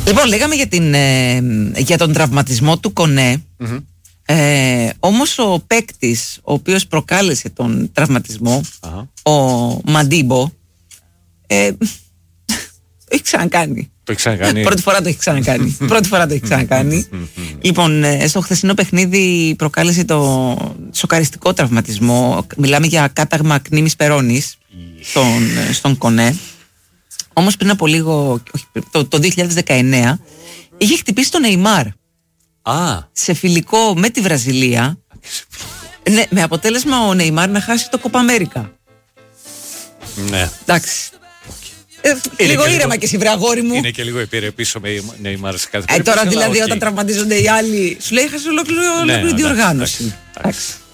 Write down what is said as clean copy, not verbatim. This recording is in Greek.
Λοιπόν, λέγαμε για τον τραυματισμό του Κονέ. Όμως ο παίκτης ο οποίος προκάλεσε τον τραυματισμό, ο Μαντίμπο, το έχει ξανακάνει. Πρώτη φορά το έχει ξανακάνει. Λοιπόν, στο χθεσινό παιχνίδι προκάλεσε το σοκαριστικό τραυματισμό. Μιλάμε για κάταγμα ακνήμης περώνης στον Κονέ. Όμως πριν από λίγο, το 2019, είχε χτυπήσει τον Νεϊμάρ σε φιλικό με τη Βραζιλία. Ναι, με αποτέλεσμα ο Νεϊμάρ να χάσει το Κόπα Αμέρικα. Ναι. Εντάξει. Λίγο ήρεμα και εσύ, βρε αγόρι μου. Είναι και λίγο επιρρεπής ο Νεϊμάρ σε κάθε περίπτωση. Τώρα δηλαδή όταν τραυματίζονται οι άλλοι, σου λέει έχασε ολόκληρη διοργάνωση.